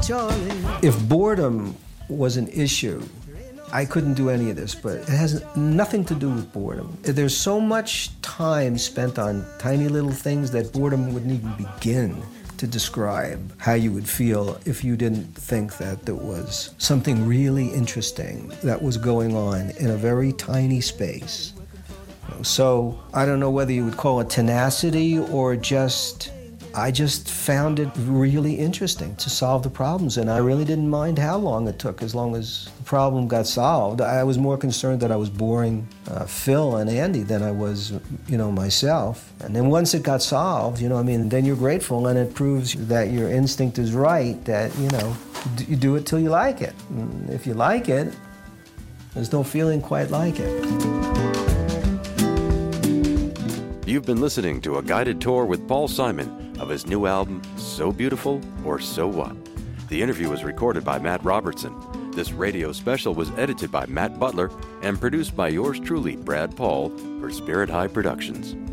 If boredom was an issue, I couldn't do any of this, but it has nothing to do with boredom. There's so much time spent on tiny little things that boredom wouldn't even begin to describe how you would feel if you didn't think that there was something really interesting that was going on in a very tiny space. So I don't know whether you would call it tenacity or I just found it really interesting to solve the problems, and I really didn't mind how long it took, as long as the problem got solved. I was more concerned that I was boring Phil and Andy than I was, myself. And then once it got solved, then you're grateful, and it proves that your instinct is right, that, you do it till you like it. And if you like it, there's no feeling quite like it. You've been listening to a guided tour with Paul Simon of his new album, So Beautiful or So What. The interview was recorded by Matt Robertson. This radio special was edited by Matt Butler and produced by yours truly, Brad Paul, for Spirit High Productions.